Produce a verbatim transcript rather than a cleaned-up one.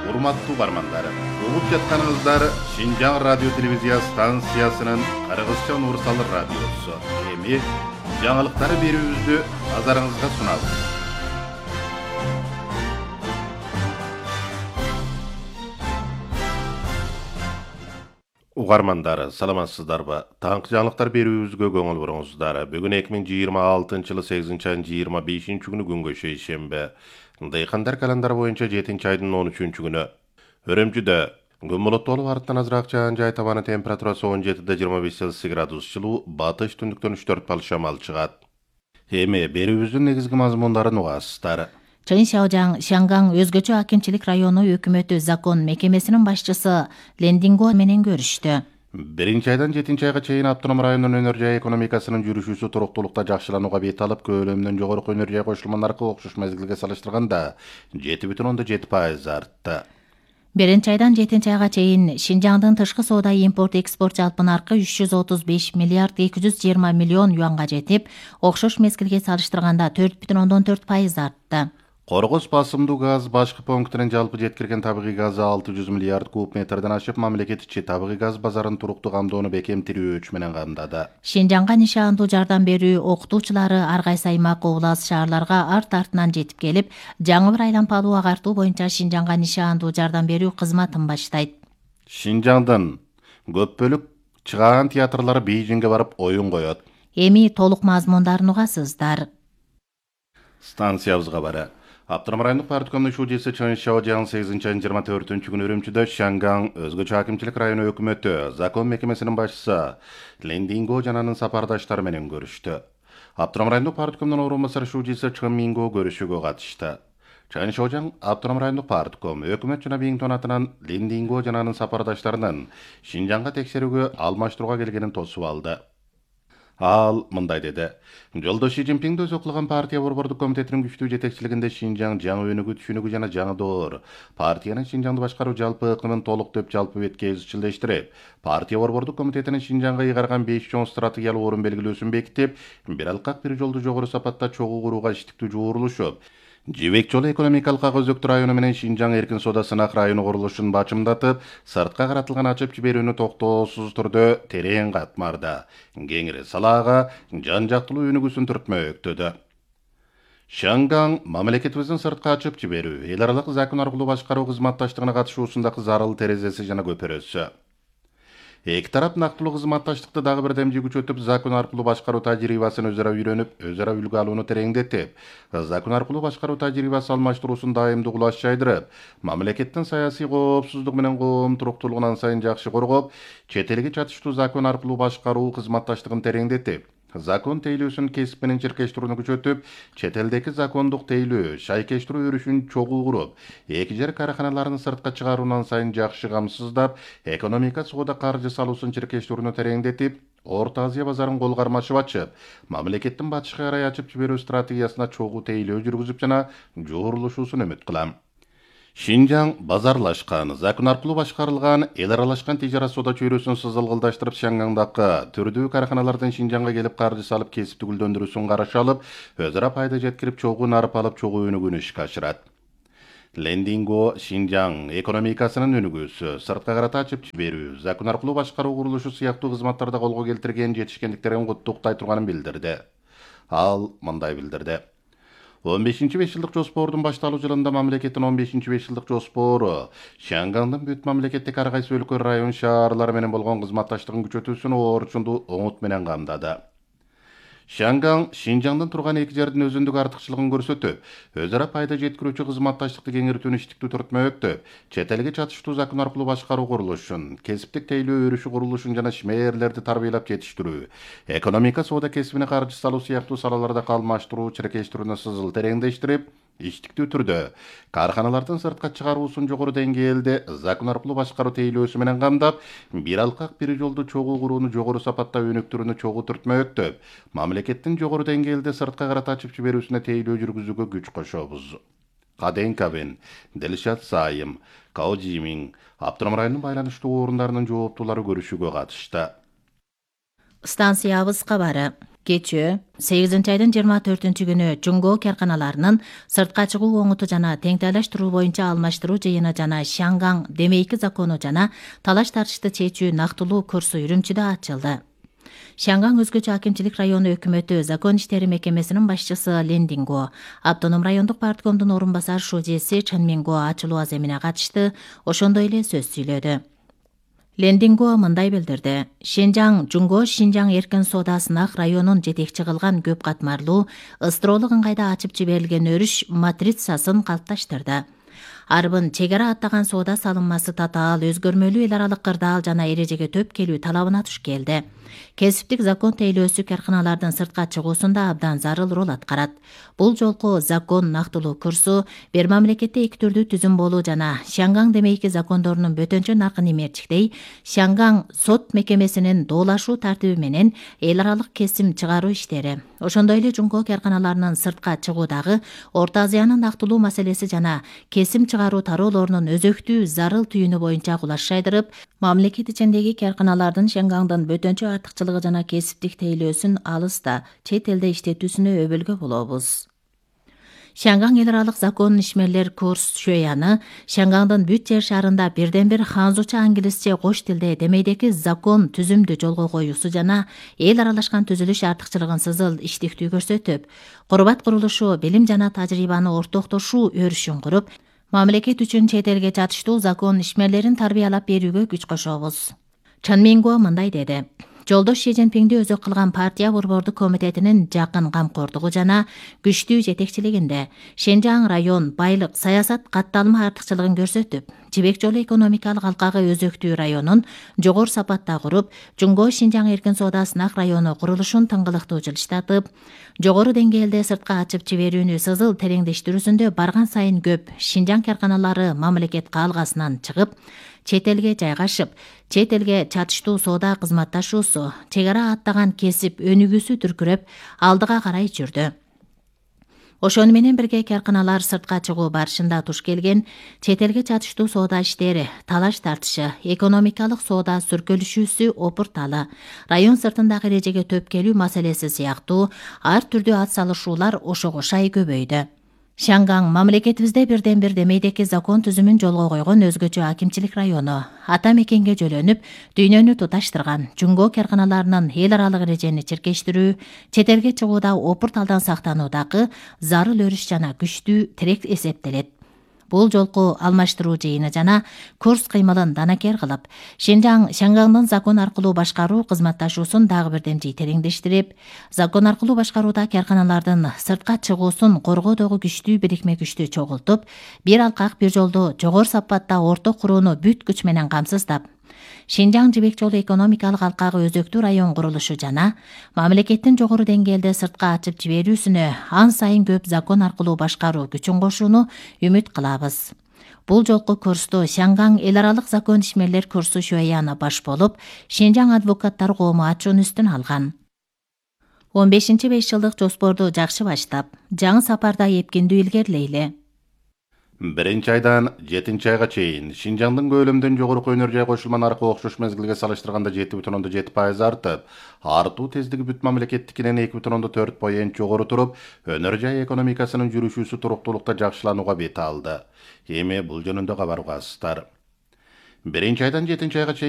Урматтуу бармандар, угуп жатканыңыздар Шинжаң радио телевизия станциясынын Кыргызча универсал радиосу. Эми жаңылыктар берүүбүздү назарыңызга сунабыз. Угармандар, саламатсыздарбы? Таңкы жаңылыктар берүүбүзгө көңүл буруңуздар. Бүгүн эки миң жыйырма алтынчы жылы сегизинчи айдын жыйырма бешинчи күнү күнгө шейшемби. Дыйкандар календары боюнча жетинчи айдын он үчүнчү күнү. Өрөмчүдө күн булуттуу болуп арттан азыраак жаан жай табаны температурасы он жети да жыйырма беш Цельсий градус жылуу, батыш түндүктөн үч төрт балл шамал чыгат. Эми берүүбүздүн негизги мазмундарын угасыздар. Чын Шаожаң Шанган өзгөчө акимчилик району өкмөтү закон мекемесинин башчысы Лендинго менен көрүштү. Биринчи айдан жетинчи айга чейин автоном райондун өнөр жай экономикасынын жүрүшүүсү туруктуулукта жакшыланууга бет алып, көлөмүнөн жогорку өнөр жай кошулмалар аркылуу окшош мезгилге салыштырганда жети бүтүн ондон жети пайыз артты. Биринчи айдан жетинчи айга чейин Шинжаңдын тышкы соода импорт экспорт жалпы наркы үч жүз отуз беш миллиард эки жүз жыйырма миллион юанга жетип, окшош мезгилге салыштырганда төрт бүтүн ондон төрт пайыз артты. Коргоз басымдуу газ башкы пунктунун жалпы жеткирген табигый газы алты жүз миллиард куб метрден ашып, мамлекет ичи табигый газ базарын туруктуу камдоону бекемтирүүчү менен камдады. Шинжаңга нишандуу жардам берүү окутуучулары ар кайсы аймак, облас, шаарларга арт-артынан жетип келип, жаңы бир айлампалуу агартуу боюнча Шинжаңга нишандуу жардам берүү кызматын баштайт. Шинжаңдын көп бөлүк чыгаан театрлары Бейжиңге барып оюн коет. Эми толук мазмундарын угасыздар. Станциябызга бара. Автоном райондук парткомдун шуудеси Чын Шаожаң сегизинчи айдын жыйырма төртүнчү күнү Өрөмчүдө Шанган өзгөчө акимчилик району өкмөтү закон мекемесинин башчысы Лендинго жананын сапардаштары менен көрүштү. Автоном райондук парткомдун орун басары шуудеси Чын Минго көрүшүүгө катышты. Чын Шаожаң автоном райондук партком өкмөт жана Биңтон атынан Лендинго жананын сапардаштарынын Шинжаңга текшерүүгө алмаштырууга келгенин тосуп алды. Ал мындай деди. Жолдош Си Цзиньпинди өзү кылган партия борбордук комитетинин күчтүү жетекчилигинде Шинжаң жаңы өнүгүү түшүнүгү жана жаңы доор. Партиянын Шинжаңды башкаруу жалпы ыкмын толуктоп жалпы бетке изчилдештирип, партия борбордук комитетинин Шинжаңга ыйгарган беш чоң стратегиялык орун белгилөөсүн бекитип, бир алкак бир жолду жогору сапатта чогуу курууга иштиктүү жуурулушуп, Жибек жолу экономикалык ак өзөктүү району менен Шинжаң эркин соода сынак району курулушун бачымдатып, сыртка каратылган ачып жиберүүнү токтоосуз түрдө терең катмарда. Кеңири салаага жан жактылуу өнүгүүсүн түртмөктөдө. Шанган мамлекетибиздин сыртка ачып жиберүү, эл аралык закон аркылуу башкаруу кызматташтыгына катышуусундагы зарыл терезеси жана көпөрөсү. Эки тарап нактылуу кызматташтыкты дагы бир демжи күчөтүп, закон аркылуу башкаруу тажрыйбасын өзара үйрөнүп, өзара үлгү алууну тереңдетип, закон аркылуу башкаруу тажрыйбасы алмаштыруусун дайымдуу кулаш жайдырып, мамлекеттин саясий коопсуздук менен коом туруктуулугун ан сайын жакшы коргоп, чет элге чатыштуу закон аркылуу башкаруу кызматташтыгын тереңдетип, закон тейлөөсүн кесип менен чиркештирүүнү күчөтүп, чет элдеги закондук тейлөө, шайкештирүү өрүшүн чогуу куруп, эки жер караханаларын сыртка чыгарууну сайын жакшы камсыздап, экономика соода каржы салуусун чиркештирүүнү тереңдетип, Орто Азия базарын кол кармашып ачып, мамлекеттин батышка карай ачып жиберүү стратегиясына чогуу тейлөө жүргүзүп жана жуурулушуусун үмүт кылам. Шинжаң базарлашкан, закон аркылуу башкарылган, эл аралашкан тижарат соода чөйрөсүн сызылгылдаштырып, Шангаңдагы түрдүү караханалардан Шинжаңга келип каржы салып, кесипти гүлдөндүрүүсүн караш алып, өзара пайда жеткирип, чогуу нарып алып, чогуу өнүгүүнү ишке ашырат. Лендинго Шинжаң экономикасынын өнүгүүсү, сыртка карата ачып жиберүү, закон аркылуу башкаруу курулушу сыяктуу кызматтарда колго келтирген жетишкендиктерин куттуктай турганын билдирди. Ал мындай билдирди. он бешинчи беш жылдык жоспордун башталуу жылында мамлекеттин он бешинчи беш жылдык жоспору Шангандын бүт мамлекеттик ар кайсы өлкө, район, шаарлар менен болгон кызматташтыгын күчөтүүсүн орчундуу оңут менен камдады. Шанган Шинжаңдын турган эки жердин өзүндүк артыкчылыгын көрсөтүп, өзара пайда жеткирүүчү кызматташтыкты кеңейтүүнү иштиктүү түртмөктөп, чет элге чатыштуу закон аркылуу башкаруу курулушун, кесиптик тейлөө өрүшү курулушун жана ишмерлерди тарбиялап жетиштирүү, экономика соода кесибине каржы салуу сыяктуу салаларда калмаштыруу, чиркештирүүнү сызыл тереңдештирип, иштиктүү түрдө карханалардын сыртка чыгаруусун жогору деңгээлде закон аркылуу башкаруу тейлөөсү менен камдап, бир алкак бир жолду чогуу курууну жогору сапатта өнүктүрүүнү чогуу түртмөктөп, мамлекеттин жогору деңгээлде сыртка карата ачып жиберүүсүнө тейлөө жүргүзүүгө күч кошобуз. Каден Кабен, Делишат Сайым, Као Жимин, автоном районунун байланыштуу орундарынын жооптуулары көрүшүүгө катышты. Станциябыз кабары. Кечээ сегизинчи айдын жыйырма төртүнчү күнү Жуңго карканаларынын сыртка чыгуу оңуту жана теңтайлаштыруу боюнча алмаштыруу жыйыны жана Шанган демейки закону жана талаш тартышты чечүү нактылуу курсу Үрүмчүдө ачылды. Шанган өзгөчө акимчилик району өкмөтү закон иштери мекемесинин башчысы Лен Динго, автоном райондук парткомдун орун басар шужеси Чен Минго ачылуу аземине катышты, ошондой эле сөз сүйлөдү. Лен Динго мындай билдирди. Шенжаң Жуңго Шинжаң эркин соода сынак районун жетекчи кылган көп катмарлуу ыстыроолук ыңгайда ачып жиберилген өрүш матрицасын калыпташтырды. Арбын чек ара аттаган соода салынмасы татаал, өзгөрмөлүү эл аралык кырдаал жана эрежеге төп келүү талабына туш келди. Кесиптик закон тейлөөсү карканалардын сыртка чыгуусунда абдан зарыл роль аткарат. Бул жолку закон нактылуу курсу бир мамлекетте эки түрдүү түзүм болуу жана Шанган демейки закондорунун бөтөнчө наркын эмерчиктей, Шанган сот мекемесинин доолашуу тартиби менен эл аралык кесим чыгаруу иштери. Ошондой эле Жуңго карканаларынын сыртка чыгуудагы Орто Азиянын нактылуу маселеси жана кесим чыгаруу тароолорунун өзөктүү зарыл түйүнү боюнча кулаш жайдырып, мамлекет ичиндеги карканалардын Шангандын бөтөнчө артыкчылыгы жана кесиптик тейлөөсүн алыста, чет элде иштетүүсүнө өбөлгө болобуз. Шанган эл аралык закон ишмерлер курс Шөяны Шангандын бүт жер шарында бирден бир ханзуча англисче кош тилде демейдеки закон түзүмдү жолго коюусу жана эл аралашкан түзүлүш артыкчылыгын сызыл иштиктүү көрсөтүп, курбат курулушу, билим жана тажрыйбаны ортоктошуу өрүшүн куруп, мамлекет үчүн чет элге чатыштуу закон ишмерлерин тарбиялап берүүгө күч кошобуз. Чен Минго мындай деди. Жолдош Ши Цзиньпинди өзөк кылган партия борбордук комитетинин жакын камкордугу жана күчтүү жетекчилигинде Шенжаң район байлык саясат катталма артыкчылыгын көрсөтүп, жибек жолу экономикалык алкагы өзөктүү районун жогору сапатта куруп, Жуңго Шинжаң эркин соода сынак району курулушун тыңгылыктуу жылыштатып, жогору деңгээлде сыртка ачып жиберүүнү сызыл тереңдештирүүсүндө барган сайын көп Шинжаң карканалары мамлекет каалгасынан чыгып, чет элге жайгашып, чет элге чатыштуу соода кызматташуусу, чек ара аттаган кесип өнүгүүсү түркүрөп, алдыга карай жүрдү. Ошону менен бирге карканалар сыртка чыгуу барышында туш келген чет элге чатыштуу соода иштери, талаш тартышы, экономикалык соода сүркөлүшүүсү опурталы, район сыртындагы эрежеге төп келүү маселеси сыяктуу ар түрдүү ат салышуулар ошого шай көбөйдү. Шанган мамлекетибизде бирден бир демейдеки закон түзүмүн жолго койгон өзгөчө акимчилик району, ата мекенге жөлөнүп, дүйнөнү туташтырган Жуңго карканаларынын эл аралык эрежени чиркештирүү, чет элге чыгууда опурталдан сактануудагы зарыл өрүш жана күчтүү тирек эсептелет. Бул жолку алмаштыруу жыйыны жана курс кыймылын данакер кылып, Шенжаң Шангандын закон аркылуу башкаруу кызматташуусун дагы бирден жий тереңдештирип, закон аркылуу башкарууда карканалардын сыртка чыгуусун коргоодогу күчтүү бирикме күчтү чогултуп, бир алкак бир жолдо жогору сапатта орто курууну бүт күч менен камсыздап, Шинжаң жибек жолу экономикалык алкагы өзөктүү район курулушу жана мамлекеттин жогору деңгээлде сыртка ачып жиберүүсүнө ан сайын көп закон аркылуу башкаруу күчүн кошууну үмүт кылабыз. Бул жолку курсту Шанган эл аралык закон ишмерлер курсу Шөяны баш болуп, Шинжаң адвокаттар коому ачуун үстүн алган. он бешинчи беш жылдык жоспорду жакшы баштап, жаңы сапарда эпкиндүү илгерилейли. Биринчи айдан жетинчи айга чейин Шинжаңдын көлөмдөн жогорку өнөр жай кошулма наркы окшош мезгилге салыштырганда жети бүтүн ондон жети пайыз артып, артуу тездиги бүт мамлекеттикинен эки бүтүн ондон төрт пайыз жогору туруп, өнөр жай экономикасынын жүрүшүүсү туруктуулукта жакшыланууга бет алды. Эми бул жөнүндө кабар угасыздар. Биринчи айдан жетинчи айга чейин